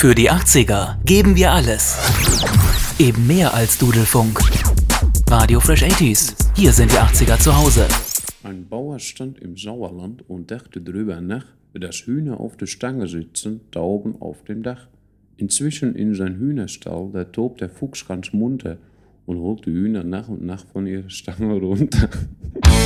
Für die 80er geben wir alles. Eben mehr als Dudelfunk. Radio Fresh 80s. Hier sind die 80er zu Hause. Ein Bauer stand im Sauerland und dachte drüber nach, dass Hühner auf der Stange sitzen, Tauben auf dem Dach. Inzwischen in sein Hühnerstall, da tobt der Fuchs ganz munter und holt die Hühner nach und nach von ihrer Stange runter.